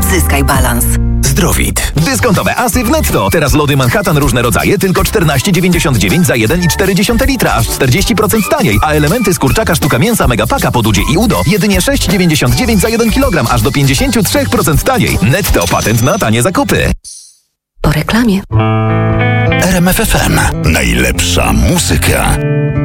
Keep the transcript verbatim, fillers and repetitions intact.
Zyskaj balans. Zdrowit. Dyskontowe asy w Netto. Teraz lody Manhattan różne rodzaje tylko czternaście dziewięćdziesiąt dziewięć za jeden i cztery dziesiąte litra, aż czterdzieści procent taniej. A elementy z kurczaka sztuka mięsa Megapaka pod udzie i udo jedynie sześć dziewięćdziesiąt dziewięć za jeden kilogram, aż do pięćdziesiąt trzy procent taniej. Netto, patent na tanie zakupy. Po reklamie. R M F F M. Najlepsza muzyka.